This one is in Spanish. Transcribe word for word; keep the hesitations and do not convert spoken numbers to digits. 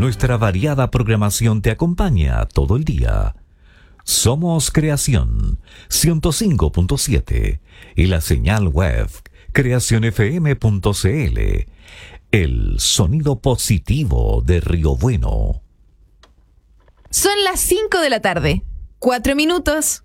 Nuestra variada programación te acompaña todo el día. Somos Creación ciento cinco punto siete y la señal web creación f m punto c l. El sonido positivo de Río Bueno. Son las cinco de la tarde. Cuatro minutos.